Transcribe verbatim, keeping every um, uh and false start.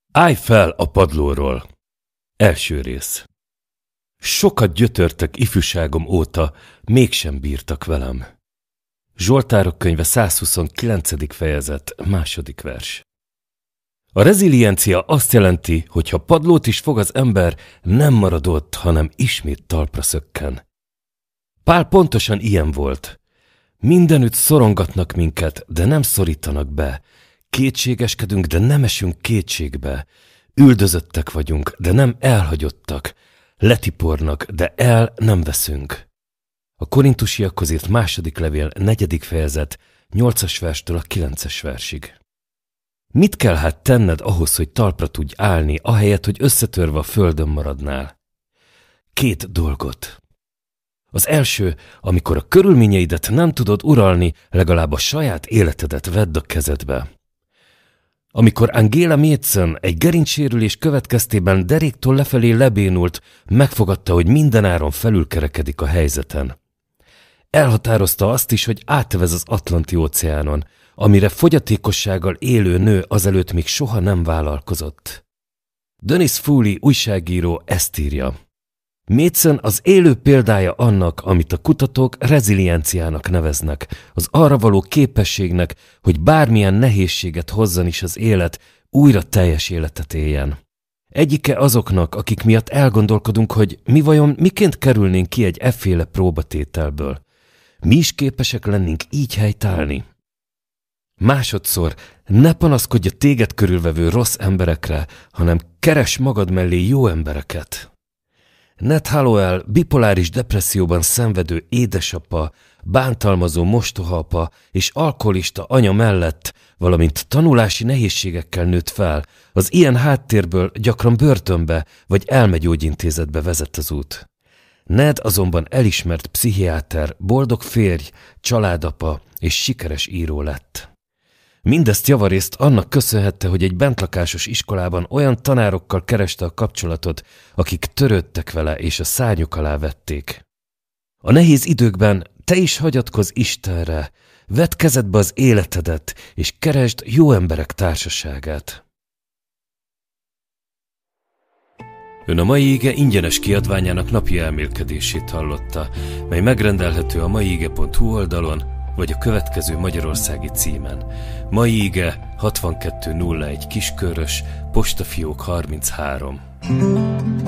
Állj fel a padlóról! Első rész. Sokat gyötörtek ifjúságom óta, mégsem bírtak velem. Zsoltárok könyve százhuszonkilencedik fejezet, második vers. A reziliencia azt jelenti, hogy ha padlót is fog az ember, nem marad ott, hanem ismét talpra szökken. Pál pontosan ilyen volt. Mindenütt szorongatnak minket, de nem szorítanak be. Kétségeskedünk, de nem esünk kétségbe. Üldözöttek vagyunk, de nem elhagyottak. Letipornak, de el nem veszünk. A korintusiakhoz írt második levél, negyedik fejezet, nyolcas verstől a kilences versig. Mit kell hát tenned ahhoz, hogy talpra tudj állni, ahelyett, hogy összetörve a földön maradnál? Két dolgot. Az első, amikor a körülményeidet nem tudod uralni, legalább a saját életedet vedd a kezedbe. Amikor Angela Madsen egy gerincsérülés következtében deréktől lefelé lebénult, megfogadta, hogy mindenáron felülkerekedik a helyzeten. Elhatározta azt is, hogy átvez az Atlanti-óceánon, amire fogyatékossággal élő nő azelőtt még soha nem vállalkozott. Dennis Foley újságíró ezt írja. Madsen az élő példája annak, amit a kutatók rezilienciának neveznek, az arra való képességnek, hogy bármilyen nehézséget hozzon is az élet, újra teljes életet éljen. Egyike azoknak, akik miatt elgondolkodunk, hogy mi vajon miként kerülnénk ki egy efféle próbatételből. Mi is képesek lennénk így helytállni. Másodszor, ne panaszkodj a téged körülvevő rossz emberekre, hanem keres magad mellé jó embereket. Ned Hallowell bipoláris depresszióban szenvedő édesapa, bántalmazó mostohaapa és alkoholista anya mellett, valamint tanulási nehézségekkel nőtt fel, az ilyen háttérből gyakran börtönbe vagy elmegyógyintézetbe vezet az út. Ned azonban elismert pszichiáter, boldog férj, családapa és sikeres író lett. Mindezt javarészt annak köszönhette, hogy egy bentlakásos iskolában olyan tanárokkal kereste a kapcsolatot, akik törődtek vele és a szárnyuk alá vették. A nehéz időkben te is hagyatkozz Istenre, vedd kezedbe az életedet, és keresd jó emberek társaságát. Ön a Mai Ige ingyenes kiadványának napi elmélkedését hallotta, mely megrendelhető a maiige pont hu oldalon, vagy a következő magyarországi címen. Mai Ige hatvankettő nulla egy Kiskörös, postafiók harminchárom.